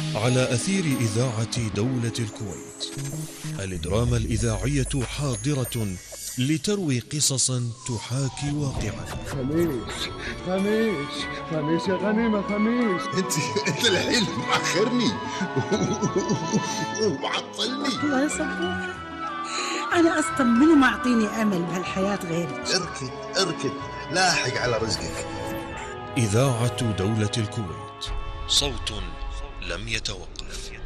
على أثير إذاعة دولة الكويت. الدراما الإذاعية حاضرة لتروي قصصا تحاكي واقعا. خميس يا غنيمة خميس. انت الحين مأخرني ومعطلني. والله يا صبور، أنا أصلا منو ما أعطيني أمل بهالحياة غيرك. اركض لاحق على رزقك. إذاعة دولة الكويت، صوت لم يتوقف.